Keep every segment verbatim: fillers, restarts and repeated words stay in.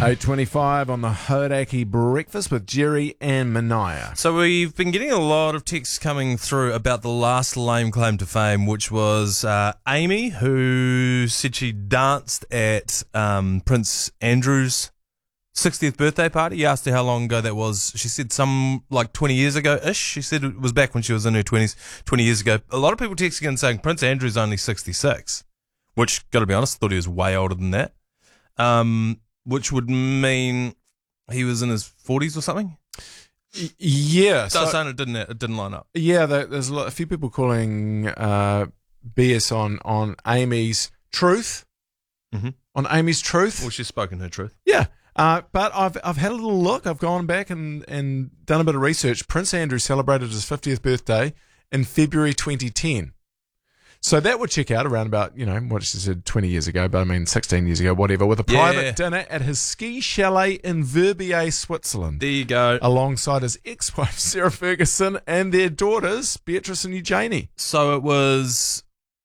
eight twenty-five on the Hodaki Breakfast with Jerry and Mania. So we've been getting a lot of texts coming through about the last lame claim to fame, which was uh, Amy, who said she danced at um, Prince Andrew's sixtieth birthday party. He asked her how long ago that was. She said some like twenty years ago-ish. She said it was back when she was in her twenties, twenty years ago. A lot of people texting in saying Prince Andrew's only sixty-six, which, got to be honest, thought he was way older than that. Um, which would mean he was in his forties or something. Y- yeah, So, so, it didn't it didn't line up. yeah. There's a, lot, a few people calling uh, B S on on Amy's truth. Mm-hmm. On Amy's truth. Well, she's spoken her truth. Yeah. Uh, but I've I've had a little look. I've gone back and, and done a bit of research. Prince Andrew celebrated his fiftieth birthday in February twenty ten. So that would check out around about, you know, what she said twenty years ago, but I mean sixteen years ago, whatever, with a private Yeah. dinner at his ski chalet in Verbier, Switzerland, There you go. alongside his ex-wife Sarah Ferguson and their daughters Beatrice and Eugenie. So it was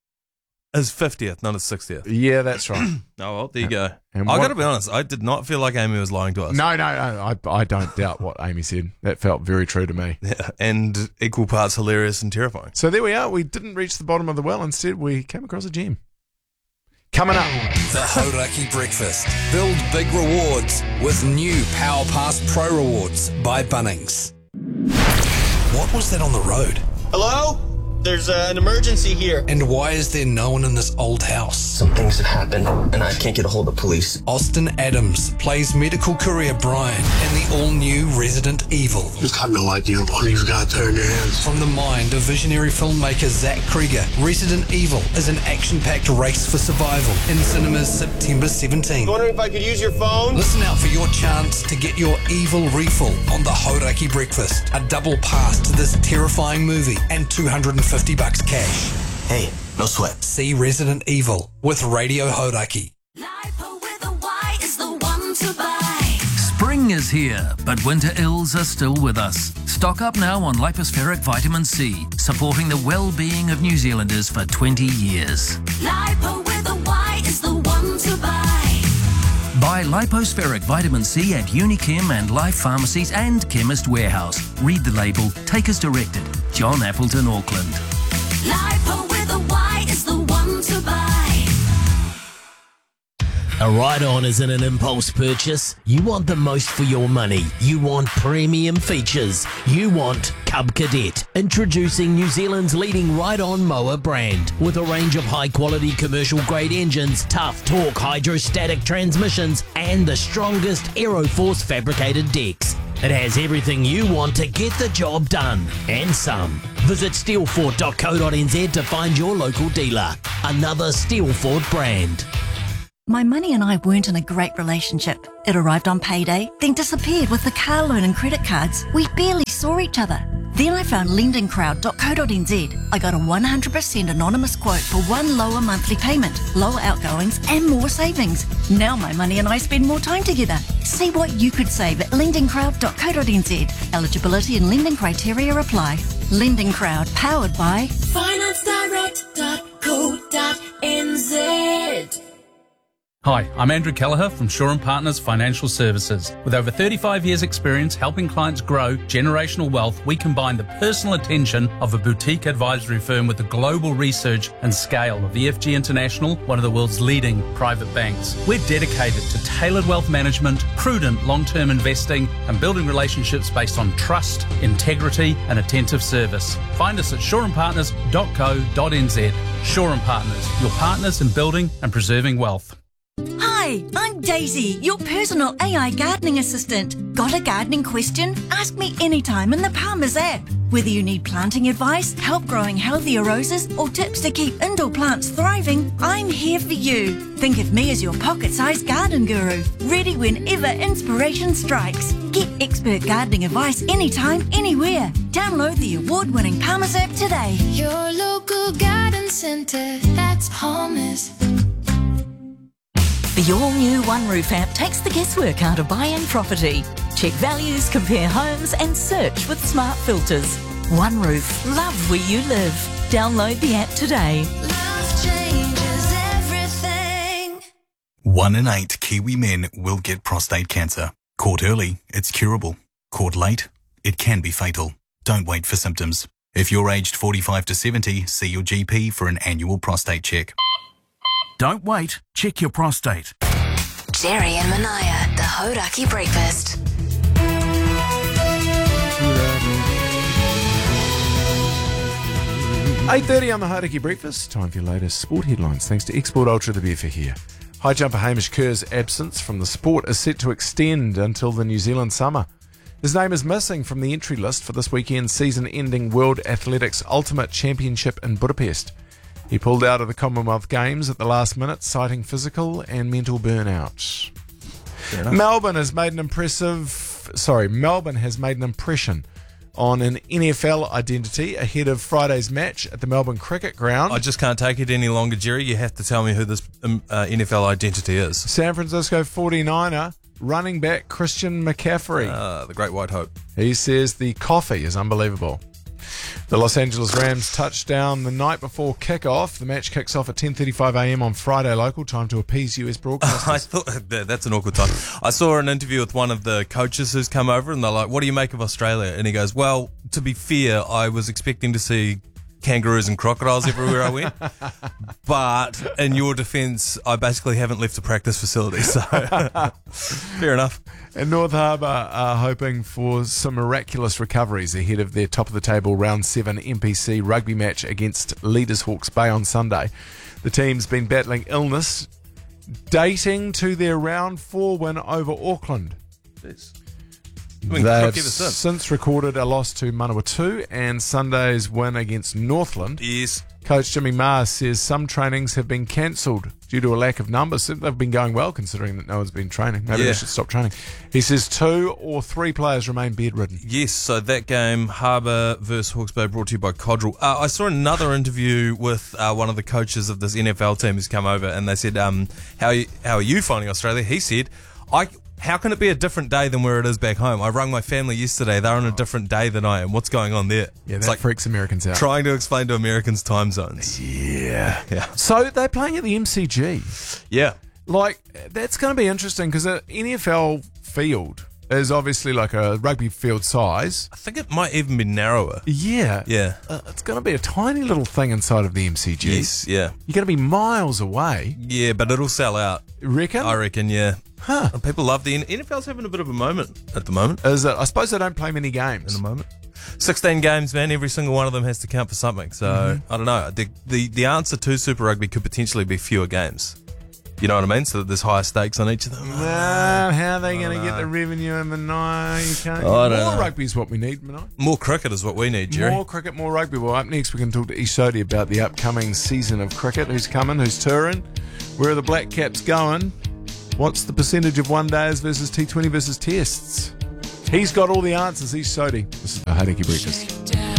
his fiftieth, not his sixtieth. Yeah, that's right. Oh, well, there you go. And I what- got to be honest, I did not feel like Amy was lying to us. No, no, no. I, I don't doubt what Amy said. That felt very true to me. Yeah, and equal parts hilarious and terrifying. So there we are. We didn't reach the bottom of the well. Instead, we came across a gem. Coming up. The Hodaki Breakfast. Build big rewards with new Power Pass Pro Rewards by Bunnings. What was that on the road? Hello? There's uh, an emergency here. And why is there no one in this old house? Some things have happened, and I can't get a hold of police. Austin Adams plays medical courier Brian in the all-new Resident Evil. Just got no idea what you've got there in your hands. From the mind of visionary filmmaker Zach Krieger, Resident Evil is an action-packed race for survival in cinemas September seventeenth. Wondering if I could use your phone? Listen out for your chance to get your evil refill on the Hodaki Breakfast. A double pass to this terrifying movie and two hundred fifty bucks cash. Hey, no sweat. See Resident Evil with Radio Hodaki. Lipo with a Y is the one to buy. Spring is here, but winter ills are still with us. Stock up now on Lipospheric Vitamin C, supporting the well-being of New Zealanders for twenty years. Lipo with a Y is the one to buy. Buy Lipospheric Vitamin C at Unichem and Life Pharmacies and Chemist Warehouse. Read the label. Take as directed. John Appleton, Auckland. Lipo with a Y is the one to buy. A ride-on isn't an impulse purchase. You want the most for your money. You want premium features. You want Cub Cadet. Introducing New Zealand's leading ride-on mower brand. With a range of high-quality commercial-grade engines, tough torque hydrostatic transmissions, and the strongest Aeroforce fabricated decks. It has everything you want to get the job done, and some. Visit steelford dot co dot n z to find your local dealer. Another Steelford brand. My money and I weren't in a great relationship. It arrived on payday, then disappeared with the car loan and credit cards. We barely saw each other. Then I found lending crowd dot co dot n z. I got a one hundred percent anonymous quote for one lower monthly payment, lower outgoings, and more savings. Now my money and I spend more time together. See what you could save at lending crowd dot co dot n z. Eligibility and lending criteria apply. Lending Crowd, powered by finance direct dot co dot n z. Hi, I'm Andrew Kelleher from Shaw and Partners Financial Services. With over thirty-five years experience helping clients grow generational wealth, we combine the personal attention of a boutique advisory firm with the global research and scale of E F G International, one of the world's leading private banks. We're dedicated to tailored wealth management, prudent long-term investing, and building relationships based on trust, integrity, and attentive service. Find us at shaw and partners dot co dot n z. Shaw and Partners, your partners in building and preserving wealth. Hi, I'm Daisy, your personal A I gardening assistant. Got a gardening question? Ask me anytime in the Palmer's app. Whether you need planting advice, help growing healthier roses, or tips to keep indoor plants thriving, I'm here for you. Think of me as your pocket-sized garden guru, ready whenever inspiration strikes. Get expert gardening advice anytime, anywhere. Download the award-winning Palmer's app today. Your local garden centre, that's Palmer's. The all-new One Roof app takes the guesswork out of buying property. Check values, compare homes and search with smart filters. One Roof, love where you live. Download the app today. Love changes everything. One in eight Kiwi men will get prostate cancer. Caught early, it's curable. Caught late, it can be fatal. Don't wait for symptoms. If you're aged forty-five to seventy, see your G P for an annual prostate check. Don't wait, check your prostate. Jerry and Manaya, the Hodaki Breakfast. eight thirty on the Hodaki Breakfast. Time for your latest sport headlines. Thanks to Export Ultra, the beer for here. High jumper Hamish Kerr's absence from the sport is set to extend until the New Zealand summer. His name is missing from the entry list for this weekend's season-ending World Athletics Ultimate Championship in Budapest. He pulled out of the Commonwealth Games at the last minute, citing physical and mental burnout. Melbourne has made an impressive... Sorry, Melbourne has made an impression on an N F L identity ahead of Friday's match at the Melbourne Cricket Ground. I just can't take it any longer, Jerry. You have to tell me who this um, uh, N F L identity is. San Francisco forty-niner running back Christian McCaffrey. Uh, the Great White Hope. He says the coffee is unbelievable. The Los Angeles Rams touched down the night before kickoff. The match kicks off at ten thirty-five a.m. on Friday local time to appease U S broadcasters. I thought that, that's an awkward time. I saw an interview with one of the coaches who's come over, and they're like, "What do you make of Australia?" And he goes, "Well, to be fair, I was expecting to see kangaroos and crocodiles everywhere I went, but in your defence, I basically haven't left the practice facility, so fair enough." And North Harbour are hoping for some miraculous recoveries ahead of their top-of-the-table Round seven N P C rugby match against Leaders Hawke's Bay on Sunday. The team's been battling illness, dating to their Round four win over Auckland. Yes. They've since recorded a loss to Manawatu and Sunday's win against Northland. Yes. Coach Jimmy Mars says some trainings have been cancelled due to a lack of numbers. They've been going well considering that no one's been training. Maybe Yeah. they should stop training. He says two or three players remain bedridden. Yes, so that game, Harbour versus Hawke's Bay, brought to you by Codral. Uh, I saw another interview with uh, one of the coaches of this N F L team who's come over, and they said, um, how, you, how are you finding Australia? He said, I... How can it be a different day than where it is back home? I rung my family yesterday. They're on a different day than I am. What's going on there? Yeah, it's that like freaks Americans out. Trying to explain to Americans time zones. Yeah. Yeah. So they're playing at the M C G. Yeah. Like, that's going to be interesting because an N F L field is obviously like a rugby field size. I think it might even be narrower. Yeah. Yeah. Uh, it's going to be a tiny little thing inside of the M C G. Yes, yeah. You're going to be miles away. Yeah, but it'll sell out. Reckon? I reckon, yeah. Huh. And people love the N F L's having a bit of a moment at the moment. Is it? I suppose they don't play many games. In a moment. sixteen games, man. Every single one of them has to count for something. So, Mm-hmm. I don't know. The, the the answer to Super Rugby could potentially be fewer games. You know what I mean? So that there's higher stakes on each of them. Well, how are they going to get the revenue in Manai? You can't. I More don't know. rugby is what we need, Manai. More cricket is what we need, Jerry. More cricket, more rugby. Well, up next we can talk to Ishodi about the upcoming season of cricket. Who's coming? Who's touring? Where are the Black Caps going? What's the percentage of one days versus T twenty versus tests? He's got all the answers. He's Sodi. This is the Hodaki Breakfast.